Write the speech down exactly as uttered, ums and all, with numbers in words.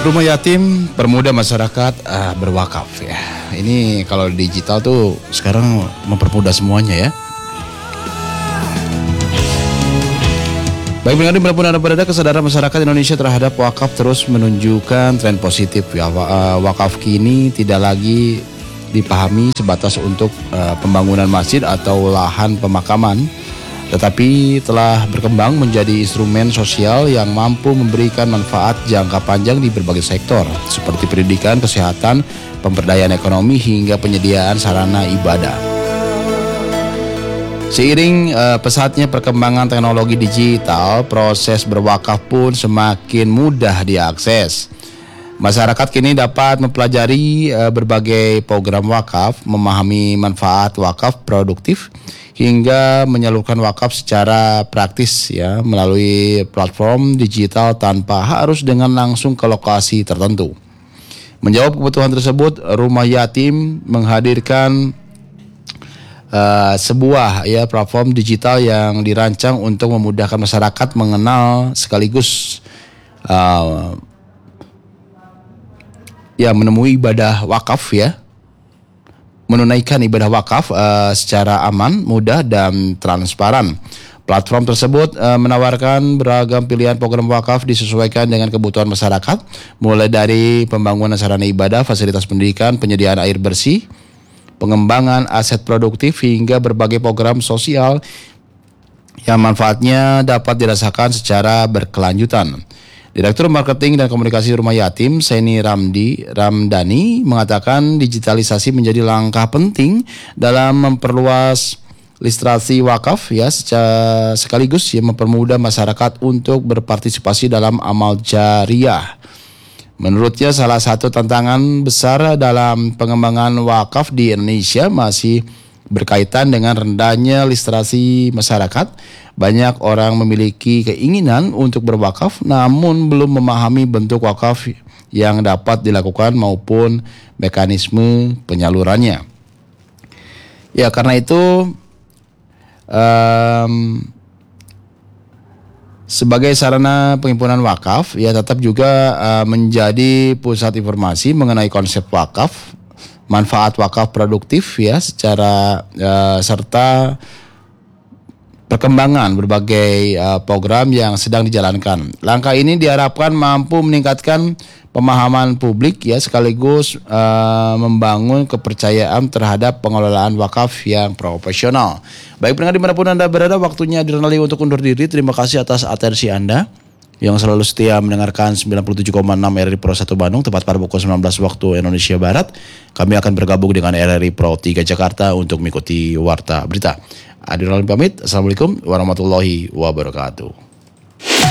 Rumah yatim permudah masyarakat uh, berwakaf ya. Ini kalau digital tuh sekarang mempermudah semuanya ya. Baik pendengar dimanapun Anda berada, kesadaran masyarakat Indonesia terhadap wakaf terus menunjukkan tren positif ya. Wakaf kini tidak lagi dipahami sebatas untuk uh, pembangunan masjid atau lahan pemakaman, tetapi telah berkembang menjadi instrumen sosial yang mampu memberikan manfaat jangka panjang di berbagai sektor, seperti pendidikan, kesehatan, pemberdayaan ekonomi, hingga penyediaan sarana ibadah. Seiring uh, pesatnya perkembangan teknologi digital, proses berwakaf pun semakin mudah diakses. Masyarakat kini dapat mempelajari uh, berbagai program wakaf, memahami manfaat wakaf produktif, hingga menyalurkan wakaf secara praktis ya melalui platform digital tanpa harus dengan langsung ke lokasi tertentu. Menjawab kebutuhan tersebut, Rumah Yatim menghadirkan uh, sebuah ya platform digital yang dirancang untuk memudahkan masyarakat mengenal sekaligus uh, ya menemui ibadah wakaf ya. menunaikan ibadah wakaf uh, secara aman, mudah, dan transparan. Platform tersebut uh, menawarkan beragam pilihan program wakaf disesuaikan dengan kebutuhan masyarakat, mulai dari pembangunan sarana ibadah, fasilitas pendidikan, penyediaan air bersih, pengembangan aset produktif, hingga berbagai program sosial yang manfaatnya dapat dirasakan secara berkelanjutan. Direktur Marketing dan Komunikasi Rumah Yatim, Seni Ramdi Ramdhani, mengatakan digitalisasi menjadi langkah penting dalam memperluas literasi wakaf ya, secara sekaligus ya mempermudah masyarakat untuk berpartisipasi dalam amal jariah. Menurutnya, salah satu tantangan besar dalam pengembangan wakaf di Indonesia masih berkaitan dengan rendahnya literasi masyarakat. Banyak orang memiliki keinginan untuk berwakaf namun belum memahami bentuk wakaf yang dapat dilakukan maupun mekanisme penyalurannya. Ya, karena itu um, sebagai sarana penghimpunan wakaf ya tetap juga uh, menjadi pusat informasi mengenai konsep wakaf, manfaat wakaf produktif ya secara uh, serta perkembangan berbagai uh, program yang sedang dijalankan. Langkah ini diharapkan mampu meningkatkan pemahaman publik ya sekaligus uh, membangun kepercayaan terhadap pengelolaan wakaf yang profesional. Baik pendengar dimanapun Anda berada, waktunya Adrenali untuk undur diri. Terima kasih atas atensi Anda yang selalu setia mendengarkan sembilan puluh tujuh koma enam R R I Pro satu Bandung tepat pada pukul sembilan belas waktu Indonesia Barat. Kami akan bergabung dengan R R I Pro tiga Jakarta untuk mengikuti warta berita. Adrenalin pamit. Assalamualaikum warahmatullahi wabarakatuh.